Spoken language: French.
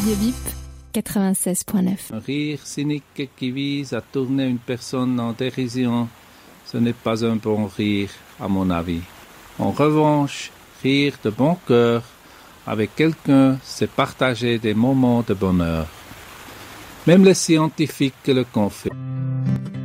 Radio VIP 96.9. Un rire cynique qui vise à tourner une personne en dérision, ce n'est pas un bon rire, à mon avis. En revanche, rire de bon cœur avec quelqu'un, c'est partager des moments de bonheur. Même les scientifiques le confirment.